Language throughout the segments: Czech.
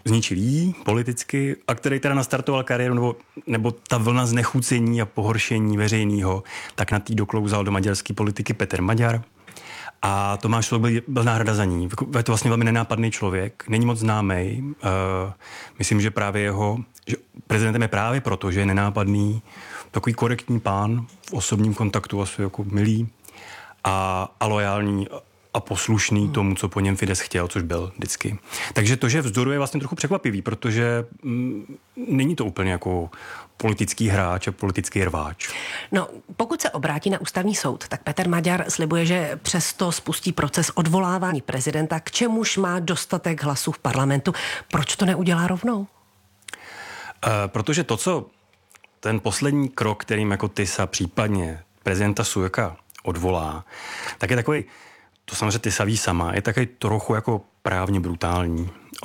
zničilý politicky a který teda nastartoval kariéru, nebo ta vlna znechucení a pohoršení veřejného, tak na tý doklouzal do maďarské politiky Peter Maďar. A Tomáš Sulík byl náhrada za ní. Je to vlastně velmi nenápadný člověk, není moc známý. Myslím, že právě že prezidentem je právě proto, že je nenápadný, takový korektní pán, v osobním kontaktu asi jako milý a lojální a poslušný tomu, co po něm Fidesz chtěl, což byl vždycky. Takže to, že vzdoruje, je vlastně trochu překvapivý, protože není to úplně jako politický hráč a politický rváč. No, pokud se obrátí na ústavní soud, tak Peter Maďar slibuje, že přesto spustí proces odvolávání prezidenta, k čemuž má dostatek hlasů v parlamentu. Proč to neudělá rovnou? Protože ten poslední krok, kterým jako Tisa případně prezidenta Sulíka odvolá, tak je takový, to samozřejmě Tisa ví sama, je takový trochu jako právně brutální.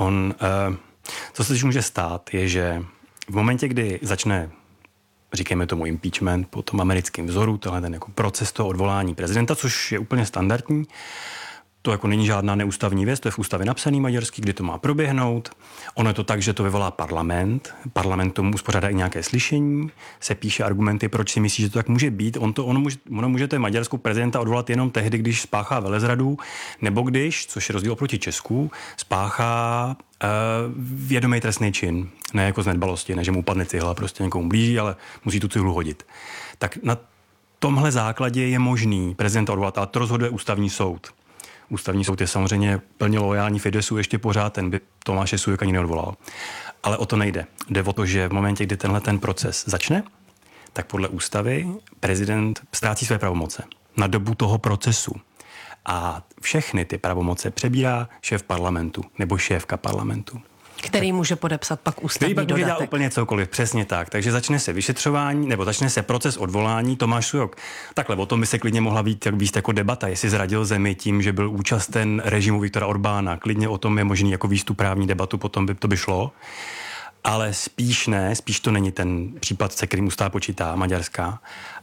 Co se teď může stát, je, že v momentě, kdy začne, říkejme tomu impeachment po tom americkém vzoru, tohle ten jako proces toho odvolání prezidenta, což je úplně standardní, to jako není žádná neústavní věc, to je v ústavě napsaný maďarský, kdy to má proběhnout. Ono je to tak, že to vyvolá parlament tomu uspořádá i nějaké slyšení, se píše argumenty, proč si myslí, že to tak může být. Ono můžete maďarskou prezidenta odvolat jenom tehdy, když spáchá velezradu, nebo když, což je rozdíl oproti Česku, spáchá vědomý trestný čin. Ne jako z nedbalosti, ne, že mu upadne cihla, prostě někomu blíží, ale musí tu cihlu hodit. Tak na tomhle základě je možný prezidenta odvolat, a to rozhoduje ústavní soud. Ústavní soud je samozřejmě plně loajální Fidesu, ještě pořád ten by Tomáše Sulíka ani neodvolal. Ale o to nejde. Jde o to, že v momentě, kdy ten proces začne, tak podle ústavy prezident ztrácí své pravomoce na dobu toho procesu. A všechny ty pravomoce přebírá šéf parlamentu nebo šéfka parlamentu. Který může podepsat pak ústavní dodatek. Který pak může úplně cokoliv, přesně tak. Takže začne se vyšetřování, nebo začne se proces odvolání. Tomáš Sulík. Takhle, o tom by se klidně mohla víc jako debata, jestli zradil zemi tím, že byl účasten režimu Viktora Orbána. Klidně o tom je možný jako výstup právní debatu, potom by to by šlo. Ale spíš to není ten případ, se kterým ústava počítá, maďarská,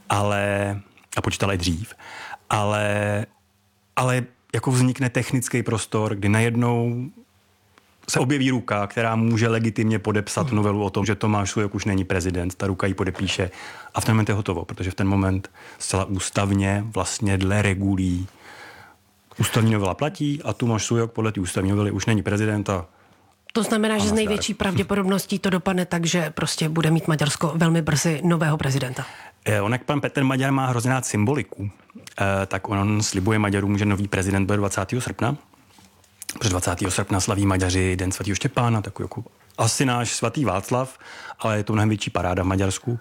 a počítala i dřív. Ale jako vznikne technický prostor, kdy najednou se objeví ruka, která může legitimně podepsat novelu o tom, že Tomáš Sulík už není prezident, ta ruka ji podepíše a v ten moment je hotovo, protože v ten moment zcela ústavně vlastně dle regulí ústavní novela platí a Tomáš Sulík podle té ústavní novely už není prezident. To znamená, že s největší pravděpodobností to dopadne tak, že prostě bude mít Maďarsko velmi brzy nového prezidenta. Jak pan Petr Maďar má hrozně rád symboliku, tak on slibuje Maďarům, že nový prezident bude 20. srpna. Protože 20. srpna slaví Maďaři Den svatého Štěpána, takový jako asi náš svatý Václav, ale je to mnohem větší paráda v Maďarsku.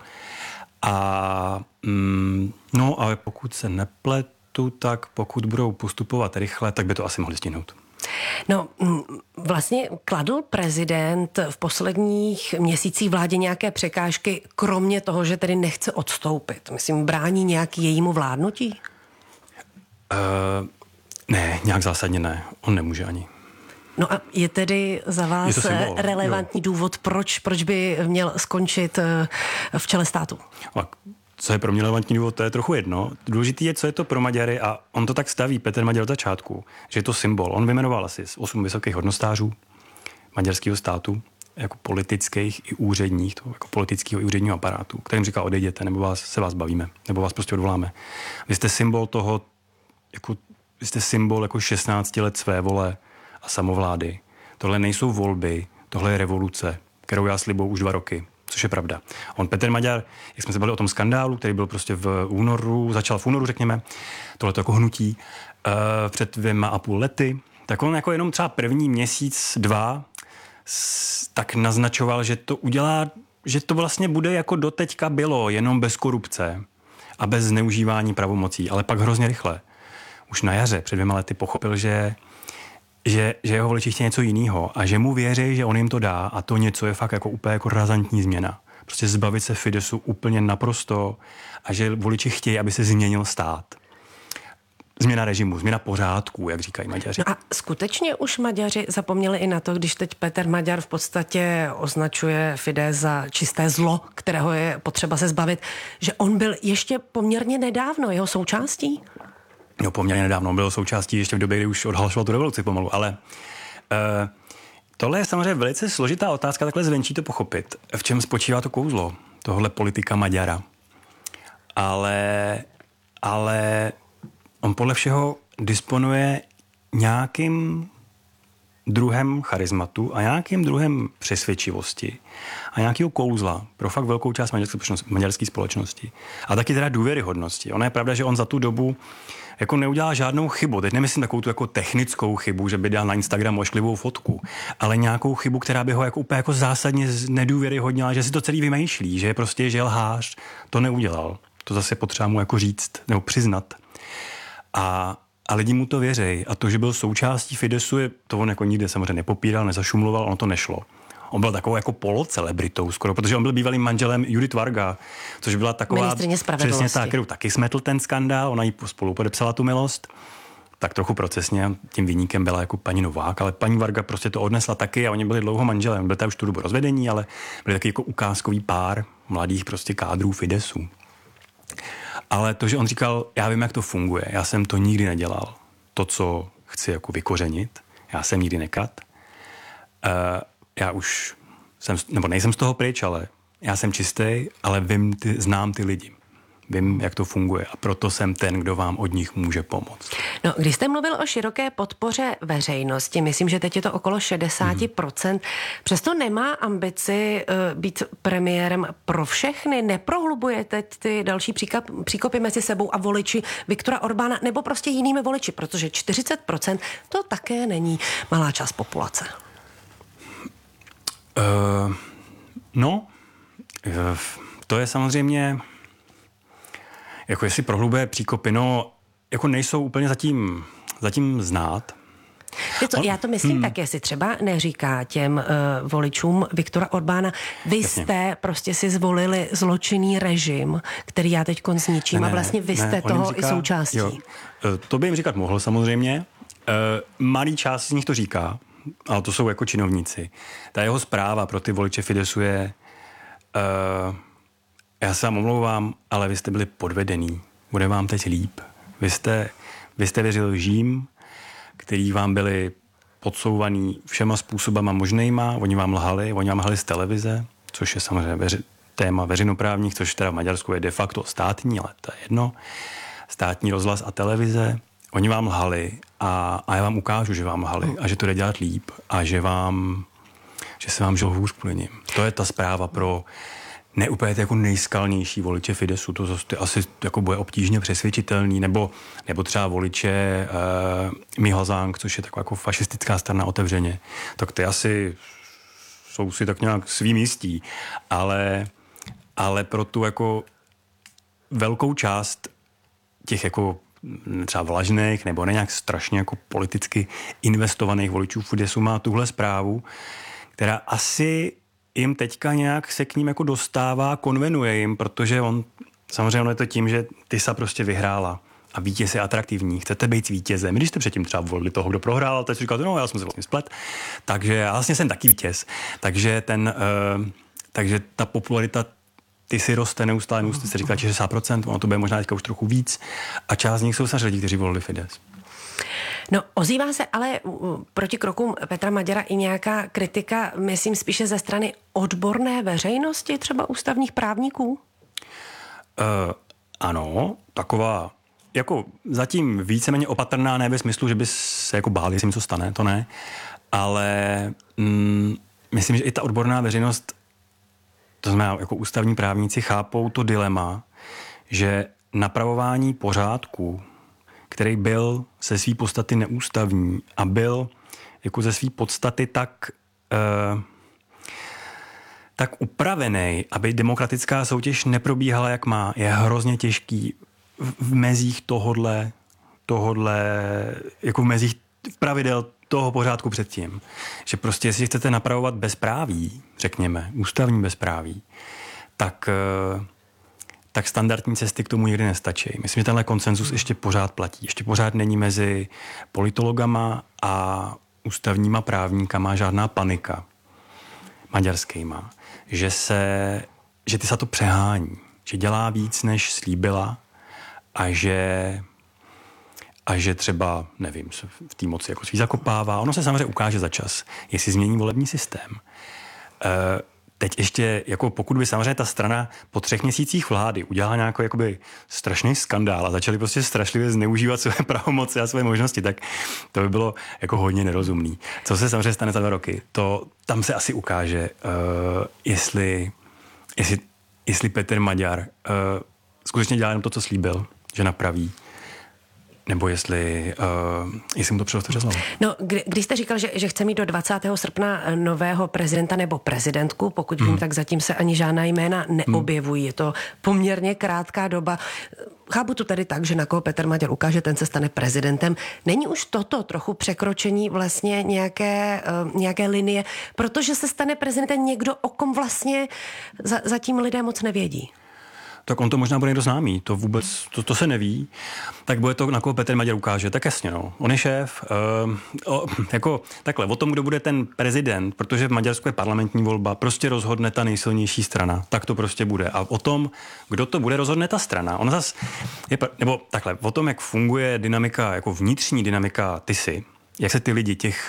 Ale pokud se nepletu, tak pokud budou postupovat rychle, tak by to asi mohli stihnout. No, vlastně kladl prezident v posledních měsících vládě nějaké překážky, kromě toho, že tedy nechce odstoupit. Myslím, brání nějaký jejímu vládnutí? Ne, nějak zásadně ne. On nemůže ani. No a je tedy za vás relevantní důvod, proč by měl skončit v čele státu? Co je pro mě relevantní důvod, to je trochu jedno. Důležitý je, co je to pro Maďary a on to tak staví, Petr Maďar od začátku, že je to symbol. On vyjmenoval asi 8 vysokých hodnostářů maďarského státu, jako politických i úředních, toho jako politického i úředního aparátu, kterým říká odejděte, nebo se vás bavíme, nebo vás prostě odvoláme. Vy jste symbol toho, vy jste symbol jako 16 let své vole a samovlády. Tohle nejsou volby, tohle je revoluce, kterou já slibuju už 2 roky, což je pravda. On Petr Maďar, jak jsme se bavili o tom skandálu, který byl prostě začal v únoru, řekněme, tohle jako hnutí, před 2,5 lety, tak on jako jenom třeba první měsíc, 2, tak naznačoval, že to udělá, že to vlastně bude jako doteďka bylo, jenom bez korupce a bez zneužívání pravomocí, ale pak hrozně rychle. Už na jaře před 2 lety pochopil, že jeho voliči chtějí něco jiného a že mu věří, že on jim to dá a to něco je fakt jako úplně jako razantní změna. Prostě zbavit se Fidesu úplně naprosto a že voliči chtějí, aby se změnil stát. Změna režimu, změna pořádků, jak říkají Maďaři. No a skutečně už Maďaři zapomněli i na to, když teď Petr Maďar v podstatě označuje Fidesz za čisté zlo, kterého je potřeba se zbavit, že on byl ještě poměrně nedávno jeho součástí? No, poměrně nedávno byl součástí ještě v době, kdy už odhlašoval tu revoluci pomalu, ale Tohle je samozřejmě velice složitá otázka, takhle zvenčí to pochopit. V čem spočívá to kouzlo tohle politika Maďara? Ale on podle všeho disponuje nějakým druhem charizmatu a nějakým druhem přesvědčivosti a nějakého kouzla pro fakt velkou část maďarské společnosti. A taky teda důvěryhodnosti. Ono je pravda, že on za tu dobu jako neudělal žádnou chybu. Teď nemyslím takovou tu jako technickou chybu, že by dal na Instagram ošklivou fotku, ale nějakou chybu, která by ho jako úplně jako zásadně nedůvěryhodnila, že si to celý vymýšlí, že je prostě že je lhář. To neudělal. To zase potřeba mu jako říct nebo přiznat. A lidi mu to věří. A to, že byl součástí Fidesu, to on jako nikde samozřejmě nepopíral, nezašumloval, ono to nešlo. On byl takovou jako polocelebritou skoro, protože on byl bývalým manželem Judith Varga, což byla taková ministryně spravedlnosti. Přesně tak, kterou taky smetl ten skandál, ona jí spolu podepsala tu milost. Tak trochu procesně, tím viníkem byla jako paní Novák, ale paní Varga prostě to odnesla taky a oni byli dlouho manželem. Byli tam už tu dobu rozvedení, ale byli taky jako ukázkový pár mladých prostě kádrů Fidesu. Ale to, že on říkal, já vím, jak to funguje, já jsem to nikdy nedělal. To, co chci jako vykořenit, já jsem nikdy nekat. Já už jsem, nebo nejsem z toho pryč, ale já jsem čistý, ale znám ty lidi. Vím, jak to funguje a proto jsem ten, kdo vám od nich může pomoct. No, když jste mluvil o široké podpoře veřejnosti, myslím, že teď je to okolo 60%, přesto nemá ambici být premiérem pro všechny, neprohlubuje teď ty další příkopy mezi sebou a voliči Viktora Orbána, nebo prostě jinými voliči, protože 40% to také není malá část populace. To je samozřejmě jako jestli prohlubuje příkopy, no, jako nejsou úplně zatím znát. Já to myslím tak, jestli třeba neříká těm voličům Viktora Orbána, vy jste prostě si zvolili zločinný režim, který já teď zničím a vlastně vy jste toho i součástí. Jo. To by jim říkat mohl samozřejmě. Malý část z nich to říká, ale to jsou jako činovníci. Ta jeho zpráva pro ty voliče Fidesu je já se vám omlouvám, ale vy jste byli podvedený. Bude vám teď líp. Vy jste věřili lžím, který vám byli podsouvaný všema způsobama možnejma. Oni vám lhali z televize, což je samozřejmě téma veřejnoprávních, což teda v Maďarsku je de facto státní, ale to je jedno. Státní rozhlas a televize. Oni vám lhali a já vám ukážu, že vám lhali a že to jde dělat líp a že se vám žil hůř kvůli nim. To je ta zpráva pro ne úplně jako nejskalnější voliče Fidesu, to asi jako bude obtížně přesvědčitelný, nebo třeba voliče Mihazang, což je taková jako fašistická strana otevřeně, tak ty asi jsou si tak nějak svým jistí, ale pro tu jako velkou část těch jako třeba vlažných nebo ne nějak strašně jako politicky investovaných voličů Fidesu má tuhle zprávu, která asi jim teďka nějak se k ním jako dostává, konvenuje jim, protože samozřejmě je to tím, že Tisa prostě vyhrála a vítěz je atraktivní. Chcete být vítězem. Když jste předtím třeba volili toho, kdo prohrál, tak si říkáte, no já jsem se vlastně splet. Takže já vlastně jsem taky vítěz. Takže ta popularita Tisy roste neustále, se říká 60%, ono to bude možná teďka už trochu víc a část z nich jsou samozřejmě lidi, kteří volili Fides. No, ozývá se ale proti krokům Petra Maďara i nějaká kritika, myslím spíše ze strany odborné veřejnosti, třeba ústavních právníků? Ano, taková jako zatím víceméně opatrná, ne ve smyslu, že by se jako báli, jestli něco stane, to ne, ale myslím, že i ta odborná veřejnost, to znamená jako ústavní právníci, chápou to dilema, že napravování pořádku, který byl ze své podstaty neústavní a byl jako ze své podstaty tak upravený, aby demokratická soutěž neprobíhala, jak má, je hrozně těžký v mezích tohodle jako v mezích pravidel toho pořádku předtím. Že prostě, jestli chcete napravovat bezpráví, řekněme, ústavní bezpráví, tak standardní cesty k tomu nikdy nestačí. Myslím, že tenhle konsenzus ještě pořád platí. Ještě pořád není mezi politologama a ústavníma právníkama žádná panika maďarskýma, že Tisa to přehání, že dělá víc, než slíbila a že a že třeba, nevím, v té moci jako svý zakopává. Ono se samozřejmě ukáže za čas, jestli změní volební systém. Teď ještě, jako pokud by samozřejmě ta strana po 3 měsících vlády udělala nějaký jakoby strašný skandál a začali prostě strašlivě zneužívat své pravomoci a své možnosti, tak to by bylo jako hodně nerozumný. Co se samozřejmě stane za 2 roky, to tam se asi ukáže, jestli Petr Maďar skutečně dělá jenom to, co slíbil, že napraví, nebo jestli mu to přišlo znovu. No, když jste říkal, že chce mít do 20. srpna nového prezidenta nebo prezidentku, pokud vím, tak zatím se ani žádná jména neobjevují. Je to poměrně krátká doba. Chápu to tedy tak, že na koho Petr Maďar ukáže, ten se stane prezidentem. Není už toto trochu překročení vlastně nějaké linie, protože se stane prezidentem někdo, o kom vlastně zatím lidé moc nevědí? Tak on to možná bude někdo známý, to vůbec, to se neví, tak bude to, na koho Petr Maďar ukáže, tak jasně, no. On je šéf, jako takhle, o tom, kdo bude ten prezident, protože v Maďarsku je parlamentní volba, prostě rozhodne ta nejsilnější strana, tak to prostě bude. A o tom, kdo to bude, rozhodne ta strana. Ona zas je, nebo takhle, o tom, jak funguje dynamika, jako vnitřní dynamika TISy, jak se ty lidi, těch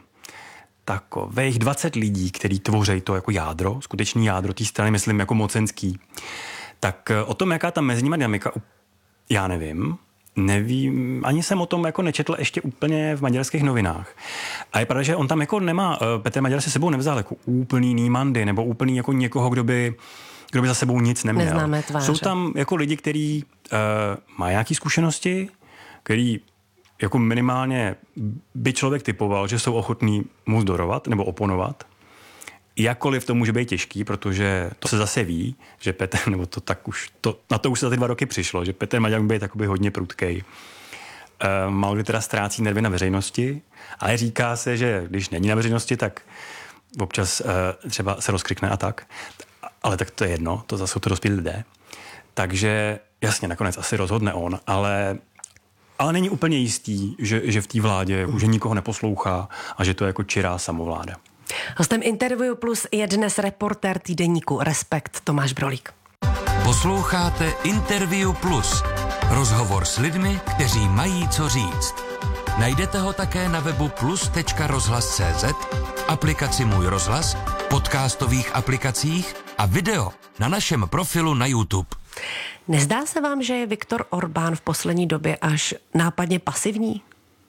takových 20 lidí, který tvoří to jako jádro, skutečný jádro té strany, myslím jako mocenský, tak o tom, jaká ta mezi nimi dynamika, já nevím, ani jsem o tom jako nečetl ještě úplně v maďarských novinách. A je pravda, že on tam jako nemá, Petr Maďar se sebou nevzal jako úplný nímandy, nebo úplný jako někoho, kdo by za sebou nic neměl. Neznámé tváře. Jsou tam jako lidi, kteří mají nějaké zkušenosti, který jako minimálně by člověk typoval, že jsou ochotní mu zdorovat nebo oponovat. Jakkoliv to může být těžký, protože to se zase ví, že Petr, nebo to tak už, na to už se za ty 2 roky přišlo, že Petr Maďar může být takový hodně prudkej. Málo kdy teda ztrácí nervy na veřejnosti, ale říká se, že když není na veřejnosti, tak občas třeba se rozkrikne a tak. Ale tak to je jedno, to zase jsou to dospělí lidé. Takže jasně, nakonec asi rozhodne on, ale není úplně jistý, že v té vládě už nikoho neposlouchá a že to je jako čirá samovláda. Hostem Interview Plus je dnes reportér týdeníku Respekt Tomáš Brolík. Posloucháte Interview Plus. Rozhovor s lidmi, kteří mají co říct. Najdete ho také na webu plus.rozhlas.cz, aplikaci Můj rozhlas, podcastových aplikacích a video na našem profilu na YouTube. Nezdá se vám, že je Viktor Orbán v poslední době až nápadně pasivní?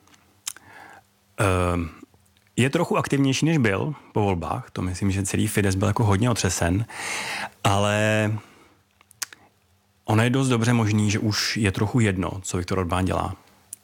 Je trochu aktivnější, než byl po volbách. To myslím, že celý Fidesz byl jako hodně otřesen. Ale ono je dost dobře možný, že už je trochu jedno, co Viktor Orbán dělá.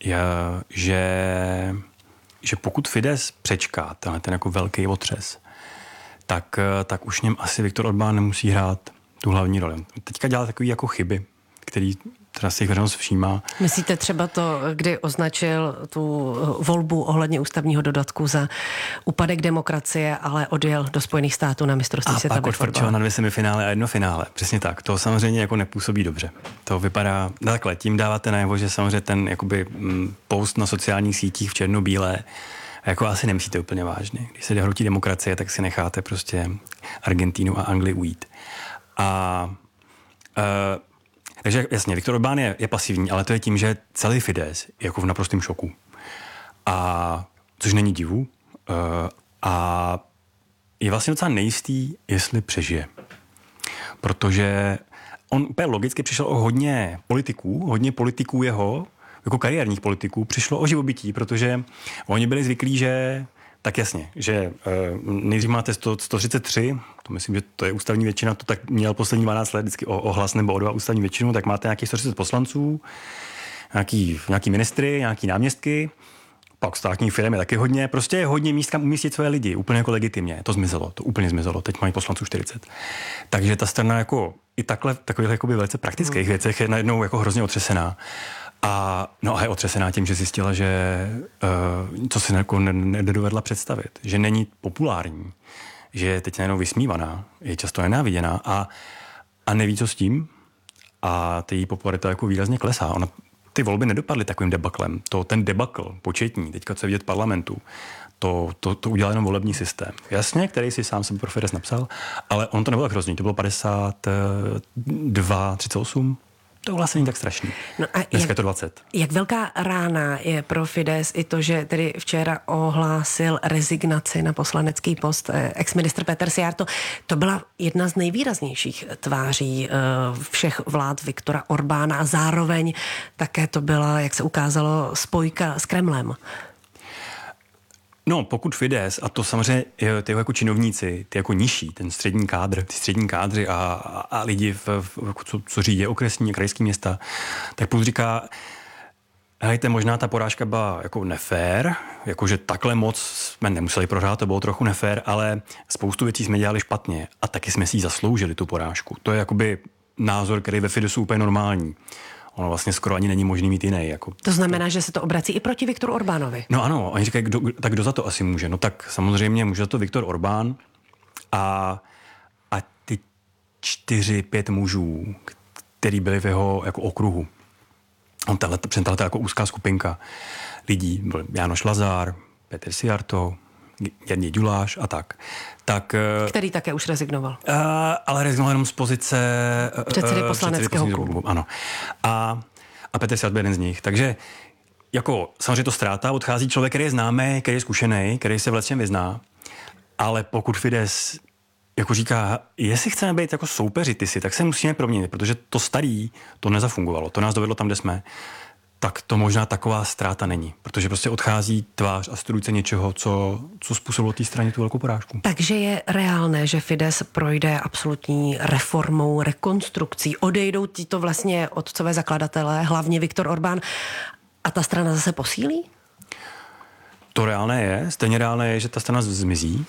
Že pokud Fidesz přečká ten jako velký otřes, tak už něm asi Viktor Orbán nemusí hrát tu hlavní roli. Teďka dělá takový jako chyby, který teda si jich veřejnost všímá. Myslíte třeba to, kdy označil tu volbu ohledně ústavního dodatku za úpadek demokracie, ale odjel do Spojených států na mistrovství světa? A pak odfrčil na 2 semifinále a 1 finále. Přesně tak. To samozřejmě jako nepůsobí dobře. To vypadá takhle. Tím dáváte najevo, že samozřejmě ten jakoby post na sociálních sítích v černobílé jako asi nemyslíte úplně vážně. Když se jde hrotí demokracie, tak si necháte prostě Argentínu a Anglii ujít. Takže jasně, Viktor Orbán je pasivní, ale to je tím, že celý Fidesz je jako v naprostém šoku. Což není divu. A je vlastně docela nejistý, jestli přežije. Protože on úplně logicky přišel o hodně politiků jeho, jako kariérních politiků, přišlo o živobytí, protože oni byli zvyklí, že tak jasně, že nejdřív máte 133, to myslím, že to je ústavní většina, to tak měl poslední 12 let vždycky o hlas nebo o 2 ústavní většinu, tak máte nějakých 130 poslanců, nějaký ministry, nějaký náměstky, pak státní firmy je taky hodně, prostě je hodně míst, kam umístit své lidi, úplně jako legitimně, to úplně zmizelo, teď mají poslanců 40. Takže ta strana jako i takových jakoby velice praktických věcech je najednou jako hrozně otřesená. A je otřesená tím, že zjistila, že co si jako nedovedla představit, že není populární, že je teď najednou vysmívaná, je často nenáviděná a neví, co s tím a její popularita jako výrazně klesá. Ty volby nedopadly takovým debaklem. Ten debakl početní, teďka co je vidět v parlamentu, to udělal jenom volební systém. Jasně, který si sám sebe pro Fidesz napsal, ale on to nebylo tak hrozný, to bylo 52-38. to vlastně není tak strašný. No a dneska je to 20. Jak velká rána je pro Fidesz i to, že tedy včera ohlásil rezignaci na poslanecký post exministr Péter Szijjártó. To byla jedna z nejvýraznějších tváří všech vlád Viktora Orbána a zároveň také to byla, jak se ukázalo, spojka s Kremlem. No, pokud Fidesz, a to samozřejmě ty jako činovníci, ty jako nižší, ten střední kádr, ty střední kádři a lidi, co řídí okresní a krajský města, tak pokud říká, hejte, možná ta porážka byla jako nefér, jakože takhle moc jsme nemuseli prohrát, to bylo trochu nefér, ale spoustu věcí jsme dělali špatně a taky jsme si ji zasloužili, tu porážku. To je jakoby názor, který ve Fideszu úplně normální. Ono vlastně skoro ani není možný mít jiný. Jako to znamená, že se to obrací i proti Viktoru Orbánovi. No ano, oni říkají, kdo za to asi může? No tak samozřejmě může za to Viktor Orbán a ty 4-5 mužů, který byli v jeho jako okruhu. On představil jako úzká skupinka lidí. Byl Jánoš Lazár, Péter Szijjártó, Jan Děďuláš a tak. Který také už rezignoval. Ale rezignoval jenom z pozice předsedy poslaneckého klubu. Ano. A Péter Szijjártó byl jeden z nich. Takže jako samozřejmě to ztráta, odchází člověk, který je známý, který je zkušený, který se v lecčem vyzná, ale pokud Fidesz jako říká, jestli chceme být jako soupeři tak se musíme proměnit, protože to starý, to nezafungovalo, to nás dovedlo tam, kde jsme, tak to možná taková ztráta není, protože prostě odchází tvář a strůjce něčeho, co způsobilo té straně tu velkou porážku. Takže je reálné, že Fidesz projde absolutní reformou, rekonstrukcí, odejdou tito vlastně otcové zakladatelé, hlavně Viktor Orbán, a ta strana zase posílí? To reálné je, stejně reálné je, že ta strana zmizí,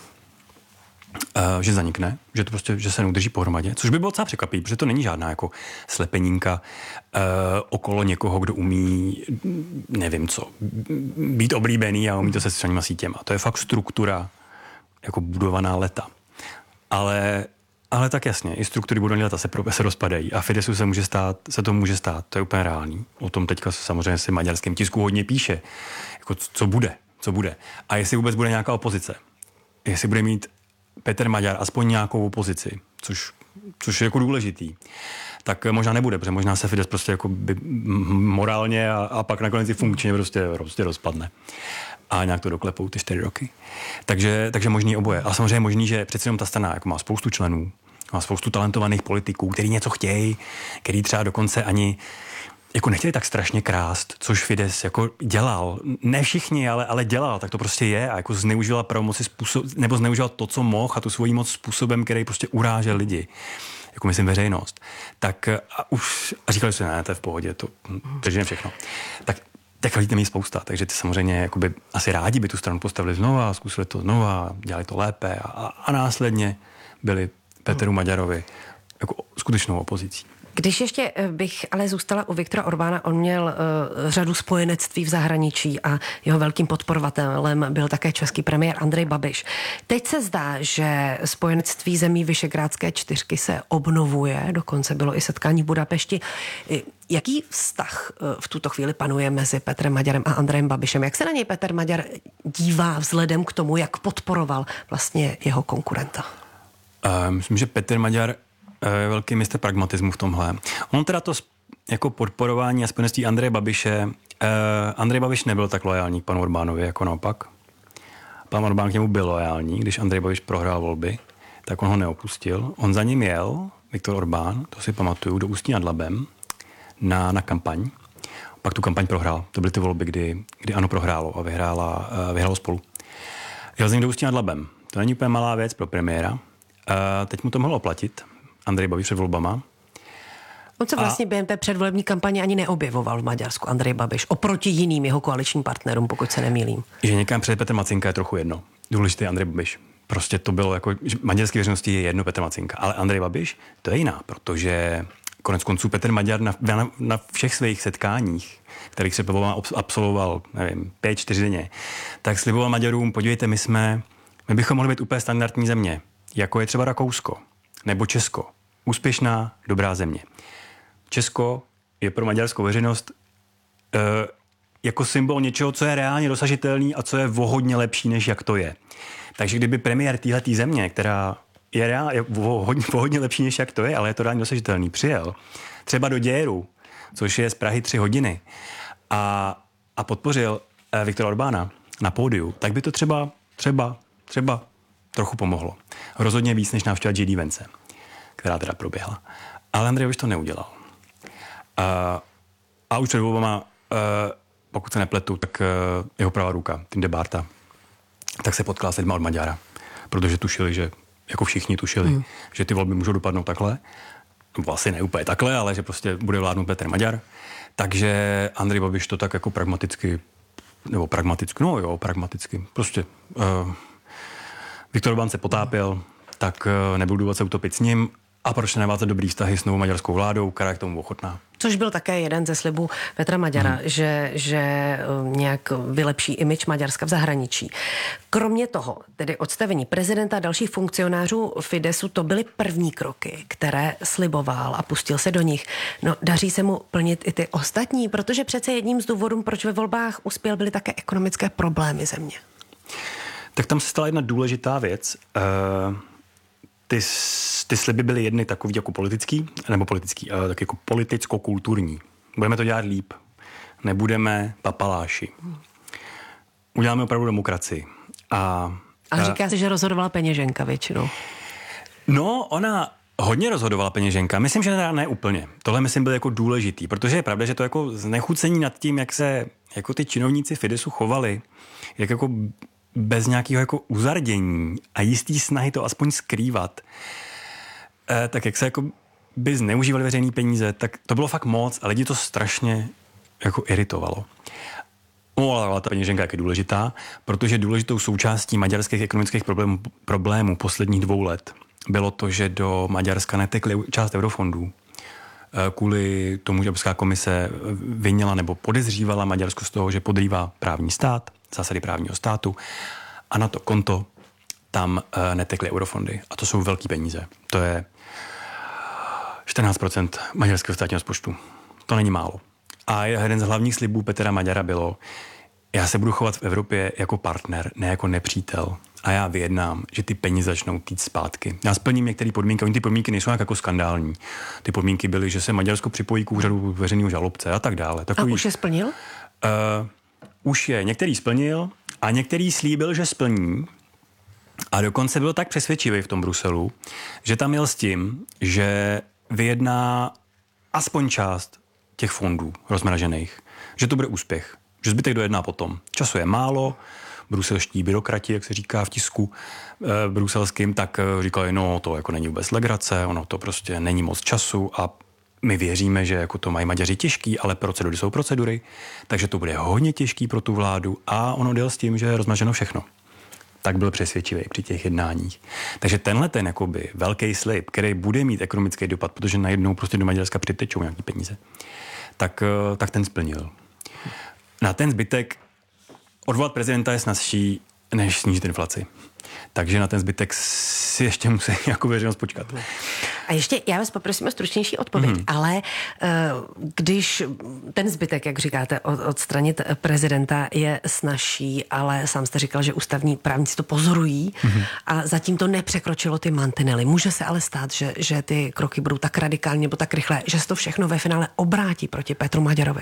že zanikne, že to prostě, že se neudrží pohromadě, což by bylo docela překvapivý, protože to není žádná jako slepenínka okolo někoho, kdo umí, nevím co, být oblíbený a umí to se sociálníma sítěma. To je fakt struktura jako budovaná leta. Ale tak jasně, i struktury budované leta se rozpadají a Fideszu se to může stát, to je úplně reálný. O tom teďka samozřejmě se v maďarském tisku hodně píše, jako co bude. A jestli vůbec bude nějaká opozice, jestli bude mít Petr Maďar aspoň nějakou opozici, což je jako důležitý, tak možná nebude, protože možná se Fidesz prostě jako morálně a pak nakonec i funkčně prostě rozpadne. A nějak to doklepou ty 4 roky. Takže možný oboje. A samozřejmě možný, že přeci jenom ta strana jako má spoustu členů, má spoustu talentovaných politiků, který něco chtějí, který třeba dokonce ani jako nechtěli tak strašně krást, což Fidesz jako dělal. Ne všichni, ale dělal, tak to prostě je a jako zneužíval pravomoci nebo zneužíval to, co mohl a tu svoji moc způsobem, který prostě urážel lidi. Jako myslím veřejnost. Tak a říkali si, ne, to je v pohodě, to přežijeme všechno. Tak těch lidí tam je spousta, takže ty samozřejmě jakoby asi rádi by tu stranu postavili znova, zkusili to znova, dělali to lépe a následně byli Peteru Maďarovi jako skutečnou opozicí. Když ještě bych ale zůstala u Viktora Orbána, on měl řadu spojenectví v zahraničí a jeho velkým podporovatelem byl také český premiér Andrej Babiš. Teď se zdá, že spojenectví zemí Visegrádské 4 se obnovuje, dokonce bylo i setkání v Budapešti. Jaký vztah v tuto chvíli panuje mezi Petrem Maďarem a Andrejem Babišem? Jak se na něj Petr Maďar dívá vzhledem k tomu, jak podporoval vlastně jeho konkurenta? Myslím, že Petr Maďar je velký mistr pragmatismu v tomhle. On teda to jako podporování a spojenectví Andreje Babiše, Andrej Babiš nebyl tak loajální k panu Orbánovi jako naopak. Pan Orbán k němu byl loajální, když Andrej Babiš prohrál volby, tak on ho neopustil. On za ním jel, Viktor Orbán, to si pamatuju, do Ústí nad Labem na kampaň. Pak tu kampaň prohrál. To byly ty volby, kdy ANO prohrálo a vyhrálo Spolu. Jel za ním do Ústí nad Labem. To není úplně malá věc pro premiéra. Teď mu to mohlo platit. Andrej Babiš před volbama. On se vlastně během té předvolební kampaně ani neobjevoval v Maďarsku, Andrej Babiš, oproti jiným jeho koaličním partnerům, pokud se nemýlím. Že někam před Petr Macinka je trochu jedno. Důležitý Andrej Babiš. Prostě to bylo jako, že maďarské veřejnosti je jedno Petr Macinka, ale Andrej Babiš to je jiná, protože konec konců Petr Maďar na všech svých setkáních, kterých se absolvoval, nevím, 5-4 denně, tak sliboval Maďarům, podívejte, my bychom mohli být úplně standardní země, jako je třeba Rakousko nebo Česko. Úspěšná, dobrá země. Česko je pro maďarskou veřejnost jako symbol něčeho, co je reálně dosažitelný a co je vohodně lepší, než jak to je. Takže kdyby premiér téhletý země, která je vohodně lepší, než jak to je, ale je to reálně dosažitelný, přijel třeba do Děru což je z Prahy 3 hodiny, a podpořil Viktora Orbána na pódiu, tak by to třeba trochu pomohlo. Rozhodně víc, než návštěva J.D. Vance, která teda proběhla. Ale Andrej Babiš to neudělal. A už před volbama, pokud se nepletu, tak jeho pravá ruka, Tým de Barta, tak se potkala s lidma od Maďara, protože tušili, že jako všichni tušili, že ty volby můžou dopadnout takhle. Vlastně ne úplně takhle, ale že prostě bude vládnout Petr Maďar. Takže Andrej Babiš to tak jako pragmaticky, prostě Viktor Orbán se potápěl, tak nebyl důvod se utopit s ním. A proč nevázat dobrý vztahy s novou maďarskou vládou, která je k tomu ochotná? Což byl také jeden ze slibů Petra Maďara, že nějak vylepší image Maďarska v zahraničí. Kromě toho, tedy odstavení prezidenta a dalších funkcionářů Fidesu, to byly první kroky, které sliboval a pustil se do nich. No, daří se mu plnit i ty ostatní, protože přece jedním z důvodů, proč ve volbách uspěl, byly také ekonomické problémy země. Tak tam se stala jedna důležitá věc. Ty sliby byly jedny takový jako tak jako politicko-kulturní. Budeme to dělat líp. Nebudeme papaláši. Uděláme opravdu demokracii. A říká se, že rozhodovala peněženka většinou. No, ona hodně rozhodovala peněženka. Myslím, že ne úplně. Tohle myslím byl jako důležitý, protože je pravda, že to jako znechucení nad tím, jak se jako ty činovníci Fidesu chovali, jak jako bez nějakého jako uzardění a jistý snahy to aspoň skrývat, tak jak se jako by zneužívali veřejné peníze, tak to bylo fakt moc a lidi to strašně jako iritovalo. No, ale ta peněženka je důležitá, protože důležitou součástí maďarských ekonomických problémů posledních 2 let bylo to, že do Maďarska netekly část eurofondů. Kvůli tomu, že Evropská komise vinila nebo podezřívala Maďarsko z toho, že podrývá právní stát, zásady právního státu, a na to konto tam netekly eurofondy. A to jsou velký peníze. To je 14% maďarského státního rozpočtu. To není málo. A jeden z hlavních slibů Petra Maďara bylo, já se budu chovat v Evropě jako partner, ne jako nepřítel. A já vyjednám, že ty peníze začnou týt zpátky. Já splním některé podmínky, oni ty podmínky nejsou jako skandální. Ty podmínky byly, že se Maďarsko připojí k úřadu veřejného žalobce a tak dále. A už je splnil? Už je. Některý splnil a některý slíbil, že splní. A dokonce byl tak přesvědčivý v tom Bruselu, že tam jel s tím, že vyjedná aspoň část těch fondů rozmražených. Že to bude úspěch. Že zbytek dojedná potom. Času je málo, bruselští byrokrati, jak se říká v tisku bruselským, tak říkali, no to jako není vůbec legrace, ono to prostě není moc času a my věříme, že jako to mají Maďaři těžký, ale procedury jsou procedury, takže to bude hodně těžký pro tu vládu a ono jel s tím, že je rozmraženo všechno. Tak byl přesvědčivý při těch jednáních. Takže tenhle ten jakoby velký slib, který bude mít ekonomický dopad, protože najednou prostě do Maďarska přitečou nějaký peníze, tak ten splnil. Na ten zbytek odvolat prezidenta je snazší, než snížit inflaci. Takže na ten zbytek si ještě musí jako veřejnost počkat. A ještě já vás poprosím o stručnější odpověď, ale když ten zbytek, jak říkáte, odstranit prezidenta je snazší, ale sám jste říkal, že ústavní právníci to pozorují a zatím to nepřekročilo ty mantinely. Může se ale stát, že ty kroky budou tak radikální nebo tak rychlé, že se to všechno ve finále obrátí proti Petru Maďarovi?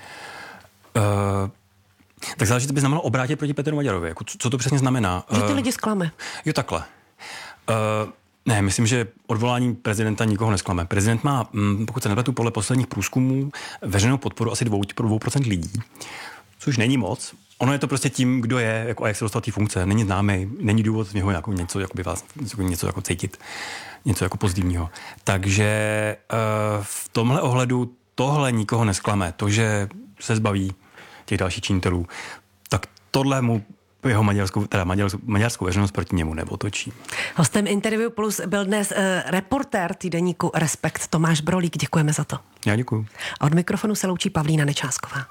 Tak záleží, to by znamenalo obrátit proti Petru Maďarovi. Jako, co to přesně znamená? Že ty lidi zklame. Jo, takhle. Ne, myslím, že odvolání prezidenta nikoho nesklame. Prezident má, pokud se nepletu, podle posledních průzkumů veřejnou podporu asi 2% lidí, což není moc. Ono je to prostě tím, kdo je, jako, a jak se dostal té funkce. Není známý, není důvod z něho jako něco, něco jako cítit, něco jako pozitivního. Takže v tomhle ohledu tohle nikoho nesklame. To, že se zbaví těch dalších činitelů, tak tohle mu jeho maďarskou veřejnost proti němu neotočí. Hostem Interview Plus byl dnes reportér týdeníku Respekt Tomáš Brolík. Děkujeme za to. Já děkuju. A od mikrofonu se loučí Pavlína Nečásková.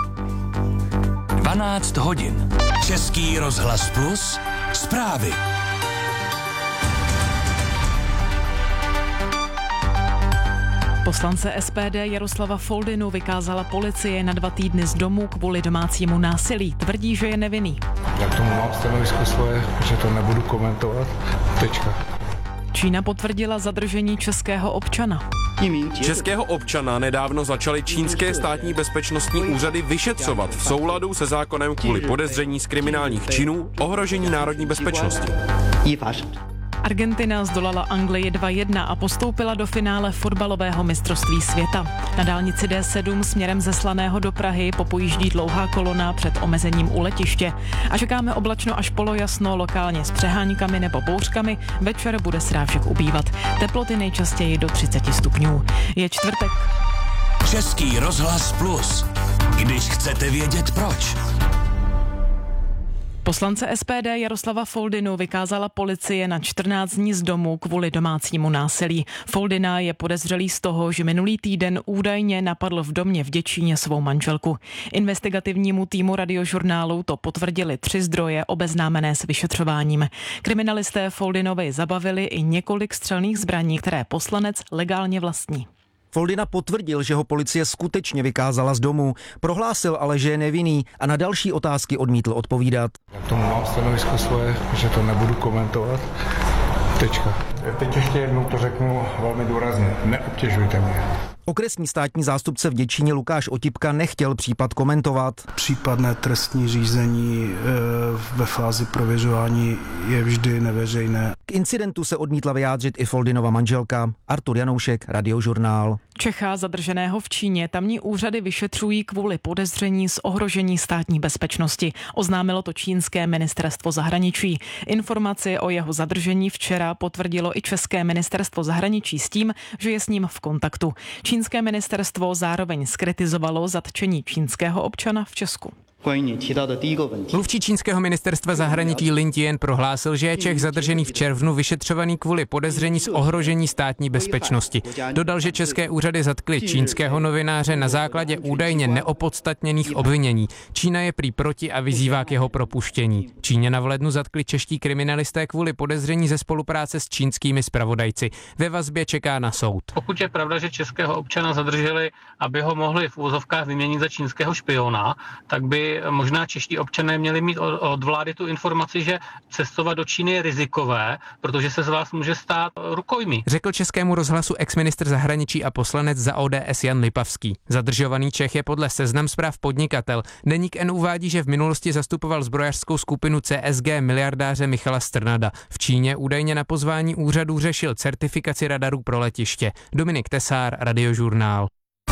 12 hodin. Český rozhlas Plus. Zprávy. Poslance SPD Jaroslava Foldinu vykázala policie na 2 týdny z domu kvůli domácímu násilí. Tvrdí, že je nevinný. Já k tomu mám stanovisko svoje, že to nebudu komentovat. Tečka. Čína potvrdila zadržení českého občana. Českého občana nedávno začaly čínské státní bezpečnostní úřady vyšetřovat v souladu se zákonem kvůli podezření z kriminálních činů ohrožení národní bezpečnosti. Argentina zdolala Anglii 2-1 a postoupila do finále fotbalového mistrovství světa. Na dálnici D7 směrem ze Slaného do Prahy popojíždí dlouhá kolona před omezením u letiště. A čekáme oblačno až polojasno, lokálně s přeháňkami nebo bouřkami. Večer bude srážek ubývat. Teploty nejčastěji do 30 stupňů. Je čtvrtek. Český rozhlas Plus. Když chcete vědět proč. Poslance SPD Jaroslava Foldynu vykázala policie na 14 dní z domu kvůli domácímu násilí. Foldyna je podezřelý z toho, že minulý týden údajně napadl v domě v Děčíně svou manželku. Investigativnímu týmu Radiožurnálu to potvrdili 3 zdroje obeznámené s vyšetřováním. Kriminalisté Foldynovi zabavili i několik střelných zbraní, které poslanec legálně vlastní. Foldyna potvrdil, že ho policie skutečně vykázala z domu, prohlásil ale, že je nevinný a na další otázky odmítl odpovídat. Já k tomu mám stanovisko svoje, že to nebudu komentovat. Tečka. Teď ještě jednou to řeknu velmi důrazně. Neobtěžujte mě. Okresní státní zástupce v Děčíně Lukáš Otipka nechtěl případ komentovat. Případné trestní řízení ve fázi prověřování je vždy neveřejné. K incidentu se odmítla vyjádřit i Foldynova manželka. Artur Janoušek, Radiožurnál. Čecha zadrženého v Číně tamní úřady vyšetřují kvůli podezření z ohrožení státní bezpečnosti. Oznámilo to čínské ministerstvo zahraničí. Informaci o jeho zadržení včera potvrdilo i české ministerstvo zahraničí s tím, že je s ním v kontaktu. Čínské ministerstvo zároveň zkritizovalo zatčení čínského občana v Česku. Mluvčí čínského ministerstva zahraničí Lin Jian prohlásil, že je Čech zadržený v červnu vyšetřovaný kvůli podezření z ohrožení státní bezpečnosti. Dodal, že české úřady zatkly čínského novináře na základě údajně neopodstatněných obvinění. Čína je prý proti a vyzývá k jeho propuštění. Číňana v lednu zatkli čeští kriminalisté kvůli podezření ze spolupráce s čínskými zpravodajci. Ve vazbě čeká na soud. Pokud je pravda, že českého občana zadrželi, aby ho mohli v úvozovkách vyměnit za čínského špiona, tak by možná čeští občané měli mít od vlády tu informaci, že cestovat do Číny je rizikové, protože se z vás může stát rukojmí. Řekl Českému rozhlasu exministr zahraničí a poslanec za ODS Jan Lipavský. Zadržovaný Čech je podle Seznam Zpráv podnikatel. Deník N uvádí, že v minulosti zastupoval zbrojařskou skupinu CSG miliardáře Michala Strnada. V Číně údajně na pozvání úřadů řešil certifikaci radarů pro letiště. Dominik Tesár, Radiožurnál.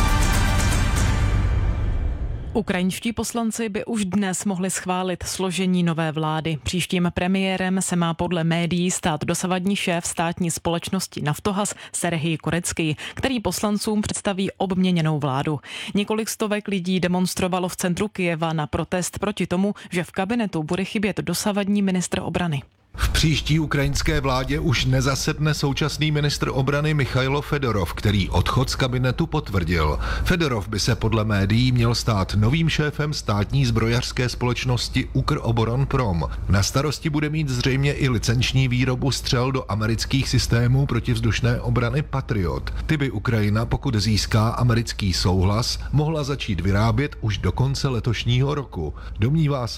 Ukrajinští poslanci by už dnes mohli schválit složení nové vlády. Příštím premiérem se má podle médií stát dosavadní šéf státní společnosti Naftogaz Serhij Korecký, který poslancům představí obměněnou vládu. Několik stovek lidí demonstrovalo v centru Kyjeva na protest proti tomu, že v kabinetu bude chybět dosavadní ministr obrany. V příští ukrajinské vládě už nezasedne současný ministr obrany Michailo Fedorov, který odchod z kabinetu potvrdil. Fedorov by se podle médií měl stát novým šéfem státní zbrojařské společnosti Ukroboronprom. Na starosti bude mít zřejmě i licenční výrobu střel do amerických systémů protivzdušné obrany Patriot. Ty by Ukrajina, pokud získá americký souhlas, mohla začít vyrábět už do konce letošního roku. Domnívá se